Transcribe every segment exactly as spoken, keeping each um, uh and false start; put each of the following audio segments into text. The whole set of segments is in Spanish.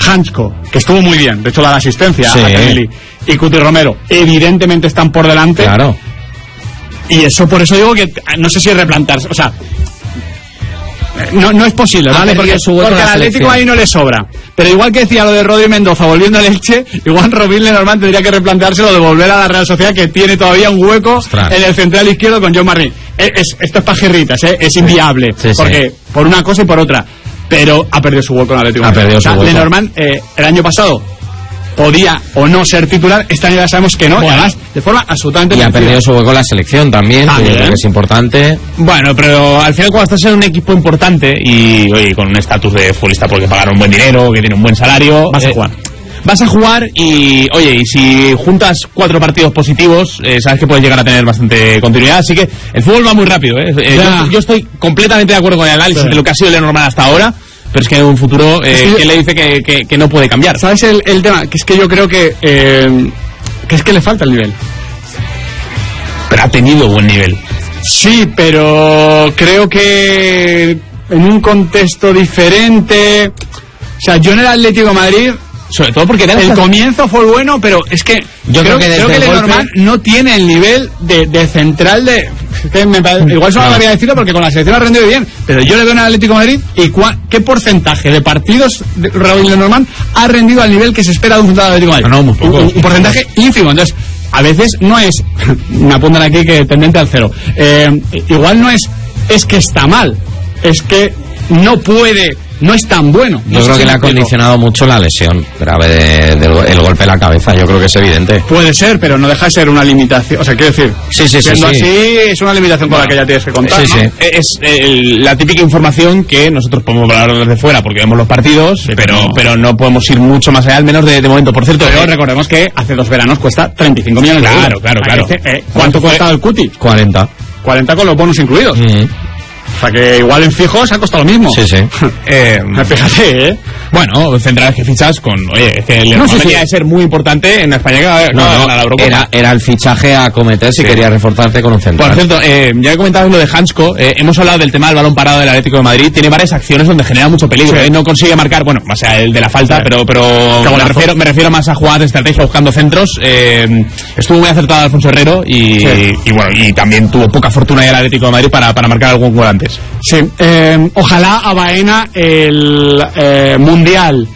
Hansko, que estuvo muy bien, de hecho da la asistencia sí. a Canelli, y Cuti Romero, evidentemente están por delante. Claro. Y eso, por eso digo que no sé si replantarse, o sea, no, no es posible, ¿vale? Porque, porque al Atlético ahí no le sobra. Pero igual que decía lo de Rodri Mendoza volviendo al Elche, igual Robin Lenormand tendría que replantearse lo de volver a la Real Sociedad, que tiene todavía un hueco Ostras. en el central izquierdo con John Martín. Es, es, esto es pajirritas, ¿eh? Es inviable, sí, porque sí. por una cosa y por otra. Pero ha perdido su hueco en el Atlético. Ha perdido o sea, su hueco. Lenormand, eh, el año pasado podía o no ser titular, este año ya sabemos que no, bueno, y además de forma absolutamente y ha perdido su hueco en la selección también, también que, que es importante. Bueno, pero al final cuando estás en un equipo importante y oye, con un estatus de futbolista porque pagaron buen dinero, que tiene un buen salario, vas eh, a jugar. Vas a jugar y, oye, y si juntas cuatro partidos positivos, eh, sabes que puedes llegar a tener bastante continuidad. Así que el fútbol va muy rápido, ¿eh? eh yo, yo estoy completamente de acuerdo con el análisis sí. de lo que ha sido Lenormand hasta ahora. Pero es que en un futuro, eh, sí, ¿quién le dice que, que, que no puede cambiar? ¿Sabes el, el tema? Que es que yo creo que eh, que es que le falta el nivel. Pero ha tenido buen nivel. Sí, pero creo que en un contexto diferente. O sea, yo en el Atlético de Madrid, sobre todo porque el comienzo fue bueno, pero es que yo creo, creo que, creo que Lenormand no tiene el nivel de, de central de... Que me parece, igual eso no debería decirlo porque con la selección ha rendido bien, pero yo le veo en el Atlético de Madrid y cua, qué porcentaje de partidos de Raúl Lenormand ha rendido al nivel que se espera de un central del Atlético de Madrid. No, no, muy poco, un, un porcentaje ínfimo. Entonces, a veces no es, me apuntan aquí que tendente al cero, eh, igual no es es que está mal, es que no puede, no es tan bueno. Yo no creo que le ha condicionado mucho la lesión grave de, de, de, el golpe en la cabeza, yo creo que es evidente. Puede ser, pero no deja de ser una limitación, o sea, quiero decir, sí, sí, siendo sí, sí. así, es una limitación con bueno, la que ya tienes que contar, sí, ¿no? sí. Es el, la típica información que nosotros podemos hablar desde fuera porque vemos los partidos, sí, pero, no. pero no podemos ir mucho más allá, al menos de, de momento. Por cierto, pero eh, recordemos que hace dos veranos cuesta treinta y cinco millones de euros. Claro, claro, claro. Eh, ¿Cuánto cuesta el Cuti? cuarenta. cuarenta con los bonos incluidos. Mm-hmm. O sea que igual en fijos ha costado lo mismo. Sí, sí. eh, Fíjate, ¿eh? Bueno, centrales que fichas con... Oye, es que el no, sí, venía sí. de ser muy importante en España que va no, a no, ganar la Eurocopa. Era, era el fichaje a cometer si sí. quería reforzarte con un central. Por cierto, eh, ya que comentabas lo de Hansko, eh, hemos hablado del tema del balón parado del Atlético de Madrid. Tiene varias acciones donde genera mucho peligro. Sí. Eh, no consigue marcar, bueno, o sea, el de la falta, sí. pero, pero me, refiero, me refiero más a jugar de estrategia buscando centros. Eh, estuvo muy acertado Alfonso Herrero y, sí. y, y bueno, y también tuvo poca fortuna ahí el Atlético de Madrid para, para marcar algún gol antes. Sí, eh, ojalá a Baena el eh, Mundial,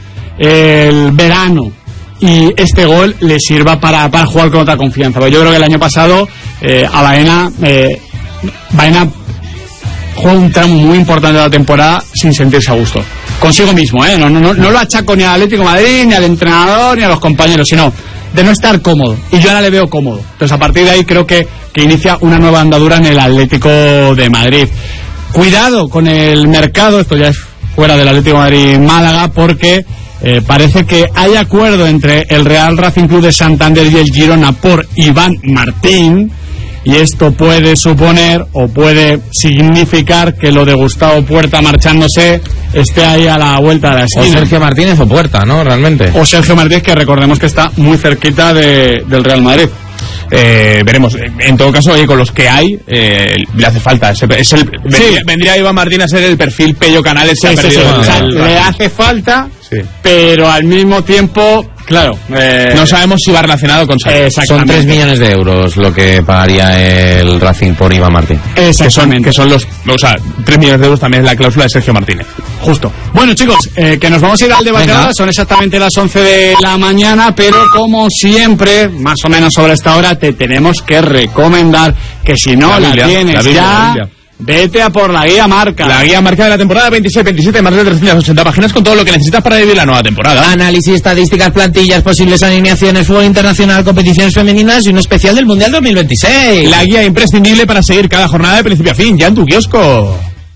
el verano y este gol le sirva para, para jugar con otra confianza. Porque yo creo que el año pasado eh, a Baena eh, Baena jugó un tramo muy importante de la temporada sin sentirse a gusto consigo mismo, ¿eh? no, no, no, no lo achaco ni al Atlético de Madrid, ni al entrenador, ni a los compañeros, sino de no estar cómodo, y yo ahora le veo cómodo. Entonces a partir de ahí creo que, que inicia una nueva andadura en el Atlético de Madrid. Cuidado con el mercado, esto ya es fuera del Atlético de Madrid-Málaga, porque eh, parece que hay acuerdo entre el Real Racing Club de Santander y el Girona por Iván Martín, y esto puede suponer o puede significar que lo de Gustavo Puerta marchándose esté ahí a la vuelta de la esquina. O Sergio Martínez o Puerta, ¿no? Realmente. O Sergio Martínez, que recordemos que está muy cerquita de, del Real Madrid. Eh, veremos. En todo caso, oye, con los que hay, eh, le hace falta. Es el, es el, vendría, sí. vendría Iván Martín a ser el perfil Pello Canales. Sí, que sí, ha perdido sí, el, o sea, el, le hace falta, sí. pero al mismo tiempo, claro, eh, no sabemos si va relacionado con Sergio. Son tres millones de euros lo que pagaría el Racing por Iván Martín. Exactamente. Que son, que son los, o sea, tres millones de euros también es la cláusula de Sergio Martínez. Justo. Bueno, chicos, eh, que nos vamos a ir al debate ahora. Son exactamente las once de la mañana, pero como siempre, más o menos sobre esta hora, te tenemos que recomendar que si no la, Biblia, la tienes la Biblia, ya, la vete a por la guía marca. La guía marca de la temporada veintiséis veintisiete, más de trescientas ochenta páginas con todo lo que necesitas para vivir la nueva temporada. Análisis, estadísticas, plantillas, posibles alineaciones, fútbol internacional, competiciones femeninas y un especial del Mundial dos mil veintiséis. La guía imprescindible para seguir cada jornada de principio a fin, ya en tu kiosco.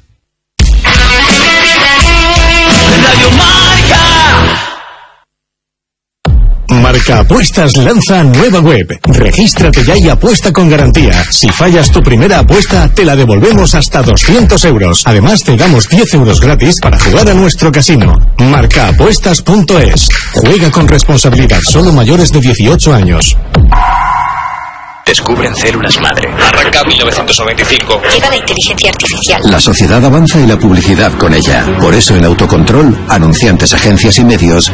Radio Marca. Marca Apuestas lanza nueva web. Regístrate ya y apuesta con garantía. Si fallas tu primera apuesta, te la devolvemos hasta doscientos euros. Además, te damos diez euros gratis para jugar a nuestro casino. marca apuestas punto es. Juega con responsabilidad, solo mayores de dieciocho años. Descubren células madre. Arranca mil novecientos noventa y cinco. Llega la inteligencia artificial. La sociedad avanza y la publicidad con ella. Por eso en Autocontrol, anunciantes, agencias y medios